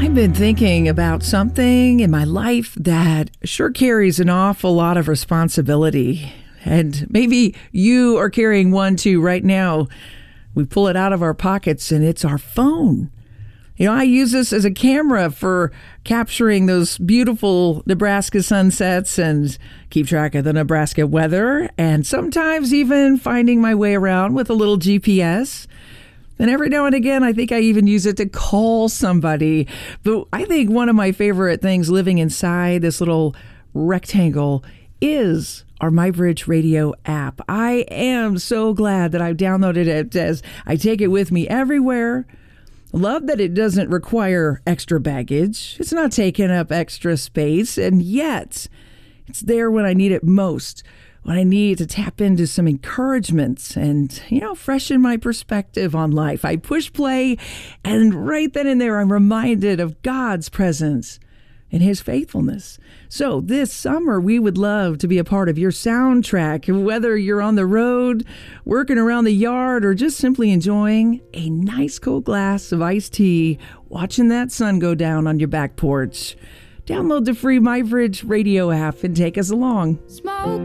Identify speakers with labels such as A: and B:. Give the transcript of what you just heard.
A: I've been thinking about something in my life that sure carries an awful lot of responsibility. And maybe you are carrying one too right now. We pull it out of our pockets and it's our phone. You know, I use this as a camera for capturing those beautiful Nebraska sunsets and keep track of the Nebraska weather, and sometimes even finding my way around with a little GPS. And every now and again, I think I even use it to call somebody. But I think one of my favorite things living inside this little rectangle is our MyBridge Radio app. I am so glad that I've downloaded it as I take it with me everywhere. Love that it doesn't require extra baggage. It's not taking up extra space, and yet it's there when I need it most, when I need to tap into some encouragement and, freshen my perspective on life. I push play, and right then and there, I'm reminded of God's presence and His faithfulness. So this summer, we would love to be a part of your soundtrack, whether you're on the road, working around the yard, or just simply enjoying a nice cold glass of iced tea, watching that sun go down on your back porch. Download the free MyBridge Radio app and take us along.
B: Smoke.